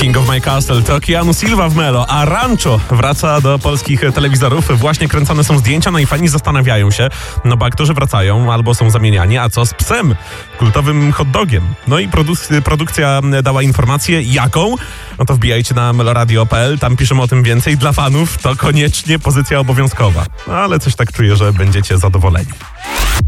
King of My Castle to Keanu Silva w Melo, a Rancho wraca do polskich telewizorów. Właśnie kręcone są zdjęcia, no i fani zastanawiają się, no bo aktorzy wracają albo są zamieniani, a co z psem, kultowym hot dogiem? No i produkcja dała informację, jaką? No to wbijajcie na meloradio.pl, tam piszemy o tym więcej. Dla fanów to koniecznie pozycja obowiązkowa. No ale coś tak czuję, że będziecie zadowoleni.